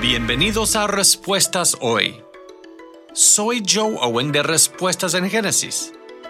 Bienvenidos a Respuestas Hoy. Soy Joe Owen de Respuestas en Génesis.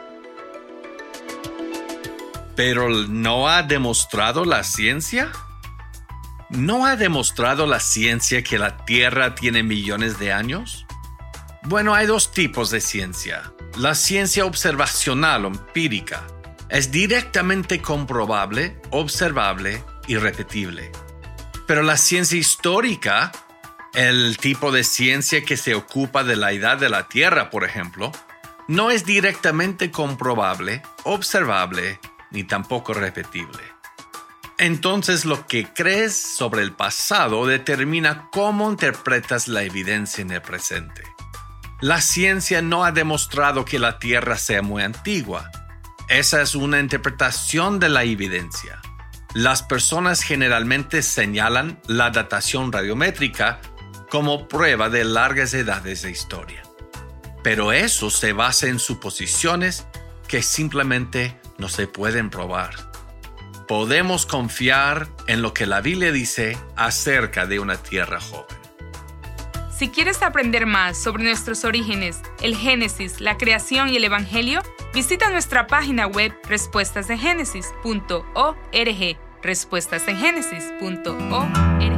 ¿Pero no ha demostrado la ciencia? ¿No ha demostrado la ciencia que la Tierra tiene millones de años? Bueno, hay dos tipos de ciencia. La ciencia observacional o empírica es directamente comprobable, observable y repetible. Pero la ciencia histórica, el tipo de ciencia que se ocupa de la edad de la Tierra, por ejemplo, no es directamente comprobable, observable ni tampoco repetible. Entonces, lo que crees sobre el pasado determina cómo interpretas la evidencia en el presente. La ciencia no ha demostrado que la Tierra sea muy antigua. Esa es una interpretación de la evidencia. Las personas generalmente señalan la datación radiométrica como prueba de largas edades de historia. Pero eso se basa en suposiciones que simplemente no se pueden probar. Podemos confiar en lo que la Biblia dice acerca de una tierra joven. Si quieres aprender más sobre nuestros orígenes, el Génesis, la creación y el Evangelio, visita nuestra página web respuestasengénesis.org. respuestasengénesis.org